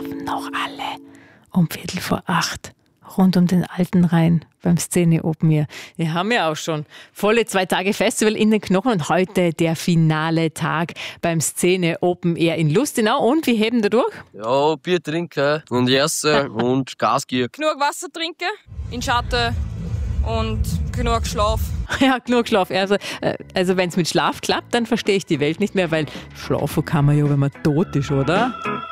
schlafen noch alle um 7:45 rund um den alten Rhein beim Szene Open Air. Wir haben ja auch schon volle 2 Tage Festival in den Knochen und heute der finale Tag beim Szene Open Air in Lustenau. Und wie heben wir durch? Ja, Bier trinken und essen und Gas geben. Genug Wasser trinken, in Schatten und genug Schlaf. Ja, genug Schlaf. Also wenn es mit Schlaf klappt, dann verstehe ich die Welt nicht mehr, weil schlafen kann man ja, wenn man tot ist, oder?